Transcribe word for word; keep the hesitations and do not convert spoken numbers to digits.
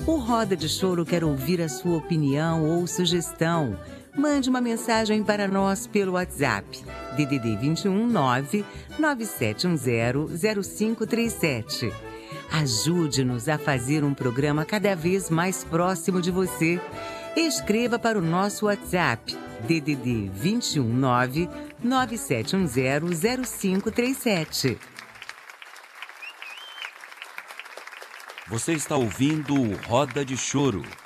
O Roda de Choro quer ouvir a sua opinião ou sugestão. Mande uma mensagem para nós pelo WhatsApp, D D D vinte e um, nove nove sete um zero, zero cinco três sete. Ajude-nos a fazer um programa cada vez mais próximo de você. Escreva para o nosso WhatsApp, D D D vinte e um, nove nove sete um zero, zero cinco três sete. Você está ouvindo o Roda de Choro.